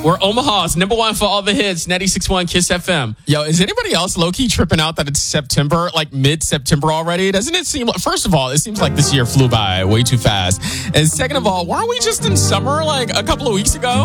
We're Omaha's number one for all the hits, 96.1 Kiss FM. Yo, is anybody else low-key tripping out that it's September, like mid-September already? Doesn't it seem like, first of all, it seems like this year flew by way too fast. And second of all, weren't we just in summer like a couple of weeks ago?